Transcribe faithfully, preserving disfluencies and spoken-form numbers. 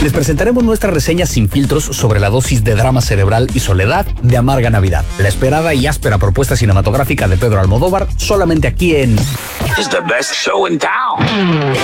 Les presentaremos nuestra reseña sin filtros sobre la dosis de drama cerebral y soledad de Amarga Navidad, la esperada y áspera propuesta cinematográfica de Pedro Almodóvar, solamente aquí en... It's the best show in town.